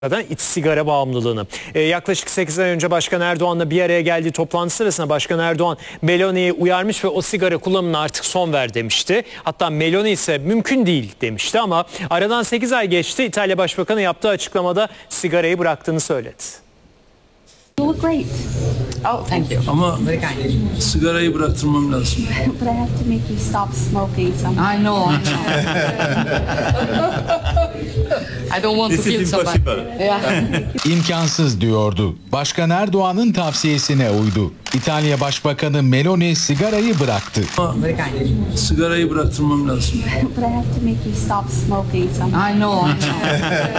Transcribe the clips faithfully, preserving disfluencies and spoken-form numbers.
iç sigara bağımlılığını. Ee, yaklaşık sekiz ay önce Başkan Erdoğan'la bir araya geldiği toplantı sırasında Başkan Erdoğan Meloni'yi uyarmış ve o sigara kullanımına artık son ver demişti. Hatta Meloni ise mümkün değil demişti ama aradan sekiz ay geçti. İtalya Başbakanı yaptığı açıklamada sigarayı bıraktığını söyledi. You look great. Oh, thank you. Ama sigarayı bıraktırmam lazım. But I have to make you stop smoking somehow. I know, I know. I don't want to feel so bad. Yeah. İmkansız diyordu. Başkan Erdoğan'ın tavsiyesine uydu. İtalya Başbakanı Meloni sigarayı bıraktı. Ama sigarayı bıraktırmam lazım. But I have to make you stop smoking somehow. I know, I know.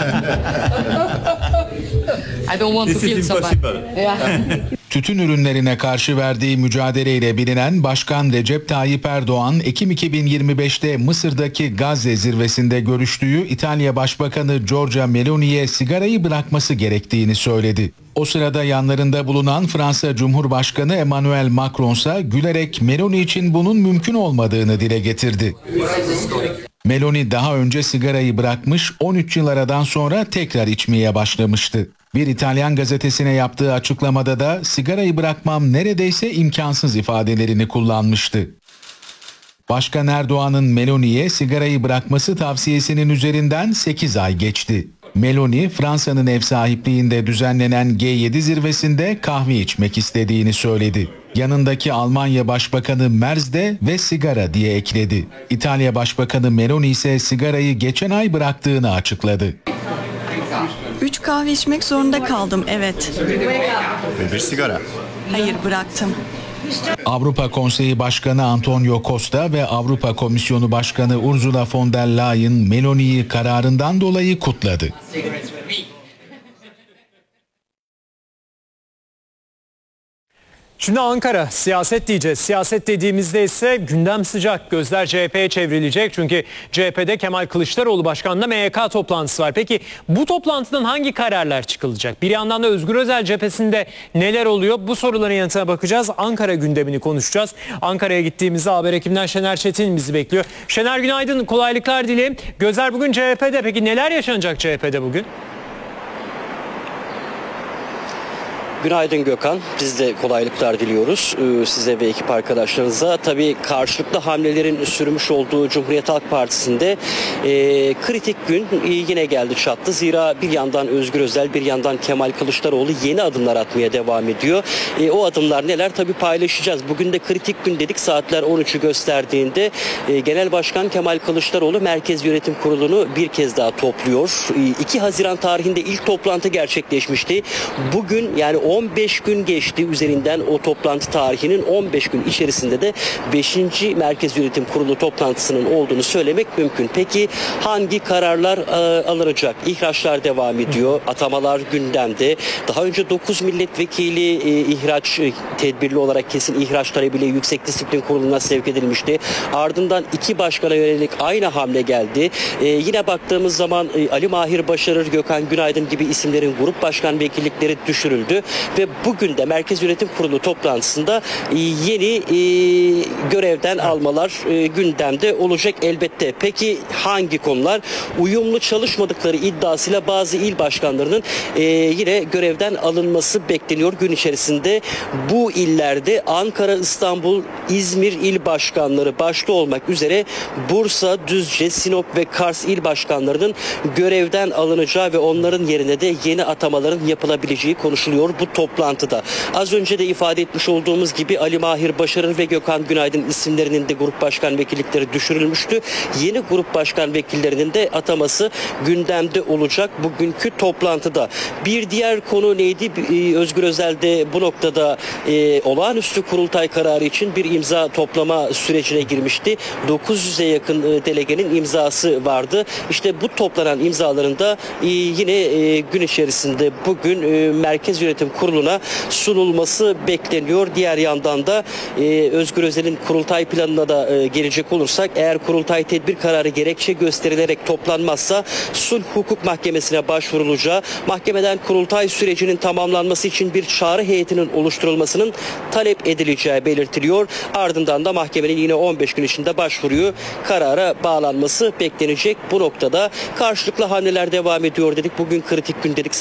I don't want to feel so bad. Yeah. Tütün ürünlerine karşı verdiği mücadeleyle bilinen Başkan Recep Tayyip Erdoğan, Ekim iki bin yirmi beşte Mısır'daki Gazze zirvesinde görüştüğü İtalya Başbakanı Giorgia Meloni'ye sigarayı bırakması gerektiğini söyledi. O sırada yanlarında bulunan Fransa Cumhurbaşkanı Emmanuel Macron ise gülerek Meloni için bunun mümkün olmadığını dile getirdi. Meloni daha önce sigarayı bırakmış, on üç yıl aradan sonra tekrar içmeye başlamıştı. Bir İtalyan gazetesine yaptığı açıklamada da sigarayı bırakmam neredeyse imkansız ifadelerini kullanmıştı. Başkan Erdoğan'ın Meloni'ye sigarayı bırakması tavsiyesinin üzerinden sekiz ay geçti. Meloni, Fransa'nın ev sahipliğinde düzenlenen G yedi zirvesinde kahve içmek istediğini söyledi. Yanındaki Almanya Başbakanı Merz de ve sigara diye ekledi. İtalya Başbakanı Meloni ise sigarayı geçen ay bıraktığını açıkladı. Üç kahve içmek zorunda kaldım, evet. Ve bir sigara. Hayır, bıraktım. Avrupa Konseyi Başkanı Antonio Costa ve Avrupa Komisyonu Başkanı Ursula von der Leyen Meloni'yi kararından dolayı kutladı. Şimdi Ankara, siyaset diyeceğiz. Siyaset dediğimizde ise gündem sıcak. Gözler C H P'ye çevrilecek. Çünkü C H P'de Kemal Kılıçdaroğlu Başkanı'nda M Y K toplantısı var. Peki bu toplantıdan hangi kararlar çıkılacak? Bir yandan da Özgür Özel cephesinde neler oluyor? Bu soruların yanıtına bakacağız. Ankara gündemini konuşacağız. Ankara'ya gittiğimizde haber ekibinden Şener Çetin bizi bekliyor. Şener, günaydın, kolaylıklar dileyim. Gözler bugün C H P'de. Peki neler yaşanacak C H P'de bugün? Günaydın Gökhan. Biz de kolaylıklar diliyoruz ee, size ve ekip arkadaşlarınıza. Tabii karşılıklı hamlelerin sürmüş olduğu Cumhuriyet Halk Partisi'nde e, kritik gün e, yine geldi çattı. Zira bir yandan Özgür Özel, bir yandan Kemal Kılıçdaroğlu yeni adımlar atmaya devam ediyor. E, o adımlar neler? Tabii paylaşacağız. Bugün de kritik gün dedik. Saatler on üçü gösterdiğinde e, Genel Başkan Kemal Kılıçdaroğlu Merkez Yönetim Kurulu'nu bir kez daha topluyor. E, iki Haziran tarihinde ilk toplantı gerçekleşmişti. Bugün, yani on beş gün geçti üzerinden o toplantı tarihinin, on beş gün içerisinde de beşinci Merkez Yönetim Kurulu toplantısının olduğunu söylemek mümkün. Peki hangi kararlar e, alınacak? İhraçlar devam ediyor. Atamalar gündemde. Daha önce dokuz milletvekili e, ihraç e, tedbirli olarak kesin ihraç talebiyle Yüksek Disiplin Kurulu'na sevk edilmişti. Ardından iki başkana yönelik aynı hamle geldi. E, yine baktığımız zaman e, Ali Mahir Başarır, Gökhan Günaydın gibi isimlerin grup başkan vekillikleri düşürüldü. Ve bugün de Merkez Yönetim Kurulu toplantısında yeni e, görevden almalar e, gündemde olacak elbette. Peki hangi konular? Uyumlu çalışmadıkları iddiasıyla bazı il başkanlarının e, yine görevden alınması bekleniyor gün içerisinde. Bu illerde Ankara, İstanbul, İzmir il başkanları başta olmak üzere Bursa, Düzce, Sinop ve Kars il başkanlarının görevden alınacağı ve onların yerine de yeni atamaların yapılabileceği konuşuluyor bu toplantıda. Az önce de ifade etmiş olduğumuz gibi Ali Mahir Başarır ve Gökhan Günaydın isimlerinin de grup başkan vekillikleri düşürülmüştü. Yeni grup başkan vekillerinin de ataması gündemde olacak bugünkü toplantıda. Bir diğer konu neydi? Özgür Özel de bu noktada e, olağanüstü kurultay kararı için bir imza toplama sürecine girmişti. dokuz yüze yakın e, delegenin imzası vardı. İşte bu toplanan imzaların da e, yine e, gün içerisinde bugün e, Merkez Yönetim Kurulu'na sunulması bekleniyor. Diğer yandan da e, Özgür Özel'in kurultay planına da e, gelecek olursak, eğer kurultay tedbir kararı gerekçe gösterilerek toplanmazsa Sulh Hukuk Mahkemesi'ne başvurulacağı, mahkemeden kurultay sürecinin tamamlanması için bir çağrı heyetinin oluşturulmasının talep edileceği belirtiliyor. Ardından da mahkemenin yine on beş gün içinde başvuruyu karara bağlanması beklenecek. Bu noktada karşılıklı hamleler devam ediyor dedik. Bugün kritik gün dedik.